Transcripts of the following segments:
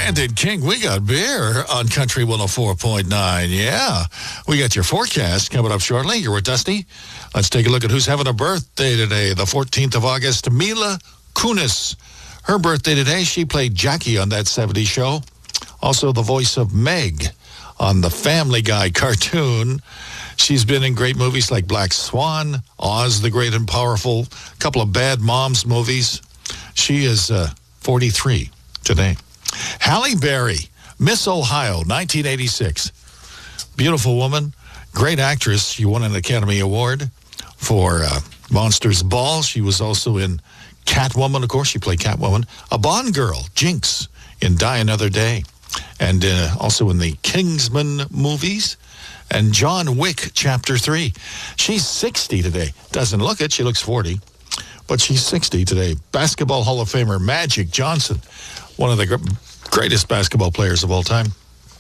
Brandon King, we got beer on Country 104.9. Yeah. We got your forecast coming up shortly. You're with Dusty. Let's take a look at who's having a birthday today. The 14th of August, Mila Kunis. Her birthday today, she played Jackie on That 70s Show. Also the voice of Meg on the Family Guy cartoon. She's been in great movies like Black Swan, Oz the Great and Powerful, a couple of Bad Moms movies. She is 43 today. Halle Berry, Miss Ohio, 1986. Beautiful woman, great actress. She won an Academy Award for Monsters Ball. She was also in Catwoman, of course. She played Catwoman. A Bond girl, Jinx, in Die Another Day. And also in the Kingsman movies. And John Wick, Chapter 3. She's 60 today. Doesn't look it. She looks 40. But she's 60 today. Basketball Hall of Famer Magic Johnson. One of the greatest basketball players of all time.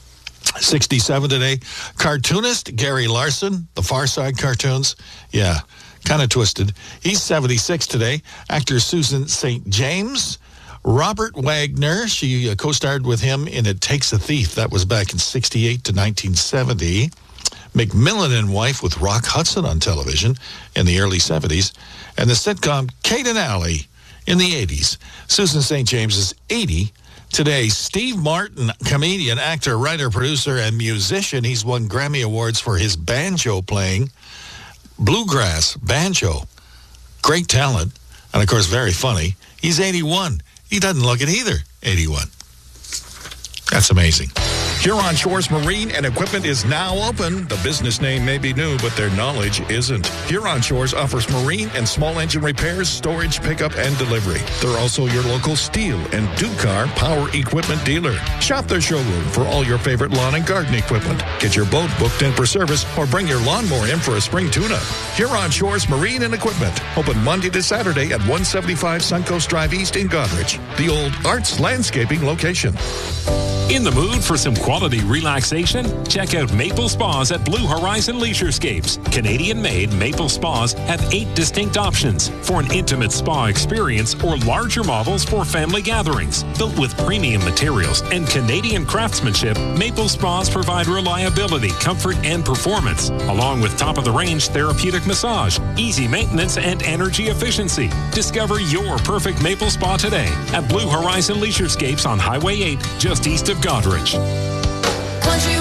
67 today. Cartoonist Gary Larson, the Far Side cartoons. Yeah, kind of twisted. He's 76 today. Actor Susan St. James. Robert Wagner, she co-starred with him in It Takes a Thief. That was back in 68 to 1970. McMillan and Wife with Rock Hudson on television in the early 70s. And the sitcom Kate and Allie in the 80s. Susan St. James is 80 today. Steve Martin, comedian, actor, writer, producer, and musician. He's won Grammy Awards for his banjo playing. Bluegrass, banjo. Great talent. And, of course, very funny. He's 81. He doesn't look it either, 81. That's amazing. Huron Shores Marine and Equipment is now open. The business name may be new, but their knowledge isn't. Huron Shores offers marine and small engine repairs, storage, pickup, and delivery. They're also your local Steel and Ducar power equipment dealer. Shop their showroom for all your favorite lawn and garden equipment. Get your boat booked in for service or bring your lawnmower in for a spring tune-up. Huron Shores Marine and Equipment. Open Monday to Saturday at 175 Suncoast Drive East in Goderich, the old Arts Landscaping location. In the mood for some quality relaxation? Check out Maple Spas at Blue Horizon Leisurescapes. Canadian-made Maple Spas have 8 distinct options for an intimate spa experience or larger models for family gatherings. Built with premium materials and Canadian craftsmanship, Maple Spas provide reliability, comfort, and performance, along with top-of-the-range therapeutic massage, easy maintenance, and energy efficiency. Discover your perfect Maple Spa today at Blue Horizon Leisurescapes on Highway 8, just east of Goderich. Country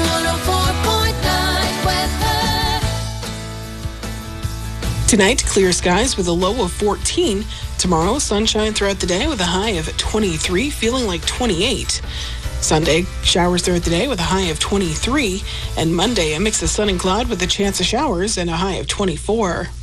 104.9 weather. Tonight, clear skies with a low of 14. Tomorrow, sunshine throughout the day with a high of 23, feeling like 28. Sunday, showers throughout the day with a high of 23. And Monday, a mix of sun and cloud with a chance of showers and a high of 24.